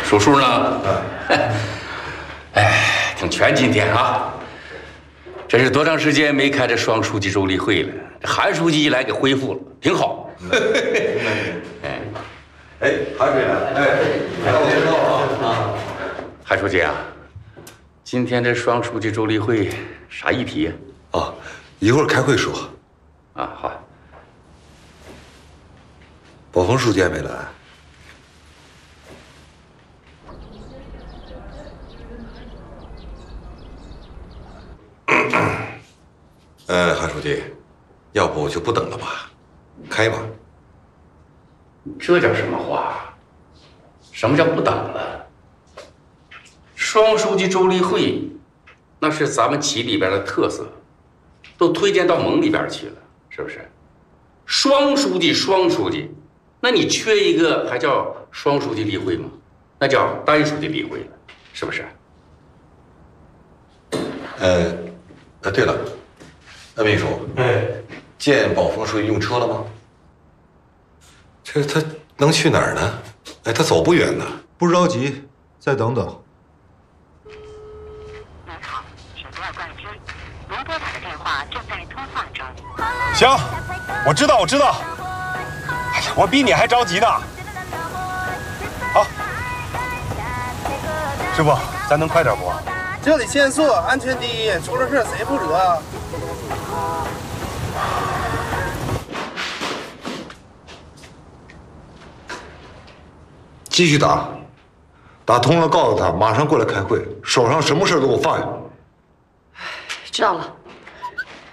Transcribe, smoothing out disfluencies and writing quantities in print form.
叔叔呢？哎，挺全今天啊。这是多长时间没开这双书记周例会了？韩书记一来给恢复了，挺好。 哎，韩书记来了，让我知道啊。 韩书记啊，今天这双书记周例会啥议题呀？ 哦，一会儿开会说。 啊，好。 宝峰书记还没来。韩书记，要不就不等了吧，开吧。 这叫什么话？什么叫不等了？双书记周例会，那是咱们企里边的特色，都推荐到盟里边去了，是不是？双书记，双书记，那你缺一个还叫双书记例会吗？那叫单书记例会了，是不是？ 对了，秘书，见宝峰书记用车了吗？这他能去哪儿呢？哎，他走不远呢。 不着急，再等等。 您好，请不要挂机，您拨打的电话正在通话中。 行，我知道。哎呀，我比你还着急呢。好，师傅，咱能快点不？ 这里限速，安全第一，出了事谁负责？ 继续打，打通了告诉他，马上过来开会，手上什么事都给我放下。 知道了。